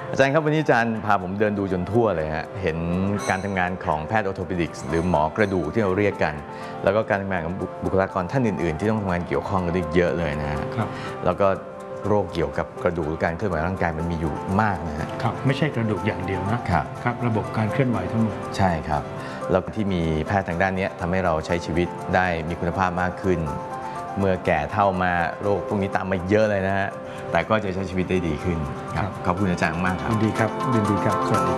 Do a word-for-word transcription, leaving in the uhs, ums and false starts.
อาจารย์ครับวันนี้อาจารย์พาผมเดินดูจนทั่วเลยฮะเห็นการทำงานของแพทย์ออร์โทปิดิกส์หรือหมอกระดูกที่เราเรียกกันแล้วก็การทำงานของบุคลากรท่านอื่นๆที่ต้องทำงานเกี่ยวข้องกันอีกเยอะเลยนะฮะแล้วก็โรคเกี่ยวกับกระดูกหรือการเคลื่อนไหวร่างกายมันมีอยู่มากนะฮะครับไม่ใช่กระดูกอย่างเดียวนะครับครับระบบการเคลื่อนไหวทั้งหมดใช่ครับแล้วที่มีแพทย์ทางด้านนี้ทำให้เราใช้ชีวิตได้มีคุณภาพมากขึ้นเมื่อแก่เท่ามาโรคพวกนี้ตามมาเยอะเลยนะฮะแต่ก็จะใช้ชีวิตได้ดีขึ้นครับขอบคุณอาจารย์มากครับยินดีครับยินดีครับสวัสดี